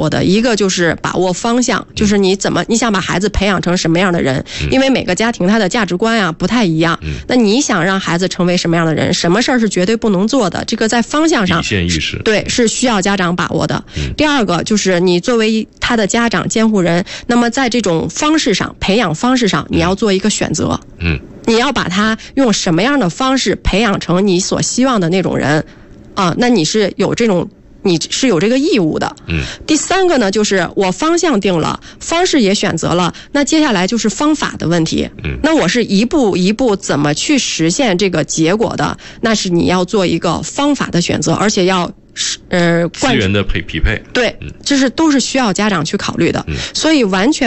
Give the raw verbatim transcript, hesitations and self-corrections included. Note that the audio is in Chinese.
握的，一个就是把握方向，就是你怎么你想把孩子培养成什么样的人，因为每个家庭他的价值观啊不太一样，那你想让孩子成为什么样的人，什么事儿是绝对不能做的，这个在方向上底线意识对是需要家长把握的。第二个就是你作为他的家长监护人，那么在这种方式上培养方式上你要做一个选择，嗯，你要把他用什么样的方式培养成你所希望的那种人啊，那你是有这种你是有这个义务的。嗯，第三个呢，就是我方向定了，方式也选择了，那接下来就是方法的问题。嗯，那我是一步一步怎么去实现这个结果的？那是你要做一个方法的选择，而且要呃资源的配匹配。 对，这是都是需要家长去考虑的。嗯，所以完全。